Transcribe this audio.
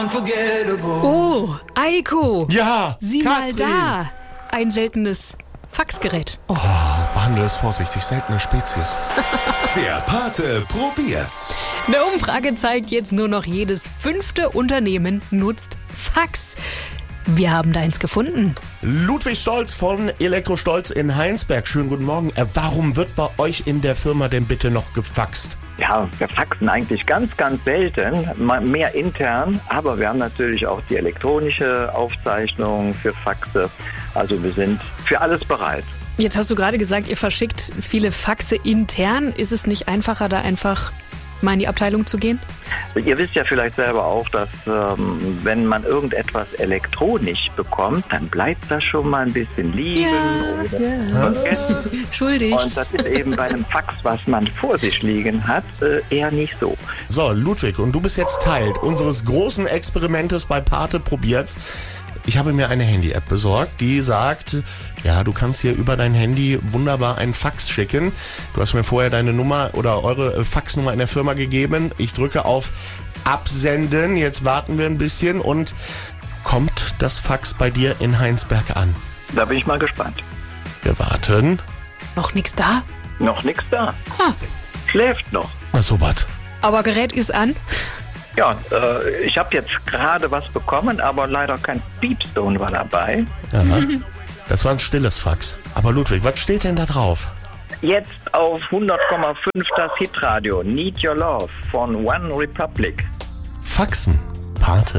Oh, Eiko. Ja, Sieh Katrin. mal da. Ein seltenes Faxgerät. Oh. Behandle es vorsichtig, seltene Spezies. Der Pate probiert's. Eine Umfrage zeigt jetzt, nur noch jedes 5. Unternehmen nutzt Fax. Wir haben da eins gefunden. Ludwig Stolz von Elektrostolz in Heinsberg. Schönen guten Morgen. Warum wird bei euch in der Firma denn bitte noch gefaxt? Ja, wir faxen eigentlich ganz, ganz selten, mehr intern, aber wir haben natürlich auch die elektronische Aufzeichnung für Faxe. Also wir sind für alles bereit. Jetzt hast du gerade gesagt, ihr verschickt viele Faxe intern. Ist es nicht einfacher, da einfach mal in die Abteilung zu gehen? Ihr wisst ja vielleicht selber auch, dass wenn man irgendetwas elektronisch bekommt, dann bleibt das schon mal ein bisschen liegen oder vergessen. Schuldig. Und das ist eben bei einem Fax, was man vor sich liegen hat, eher nicht so. So, Ludwig, und du bist jetzt Teil unseres großen Experimentes bei Pate probiert's. Ich habe mir eine Handy-App besorgt, die sagt, ja, du kannst hier über dein Handy wunderbar einen Fax schicken. Du hast mir vorher deine Nummer oder eure Faxnummer in der Firma gegeben. Ich drücke auf Absenden. Jetzt warten wir ein bisschen und kommt das Fax bei dir in Heinsberg an? Da bin ich mal gespannt. Wir warten. Noch nichts da? Noch nichts da. Schläft noch. Na so was. Aber Gerät ist an. Ja, ich habe jetzt gerade was bekommen, aber leider kein Piepstone war dabei. Aha. Das war ein stilles Fax. Aber Ludwig, was steht denn da drauf? Jetzt auf 100,5 das Hitradio Need Your Love von One Republic. Faxen. Pate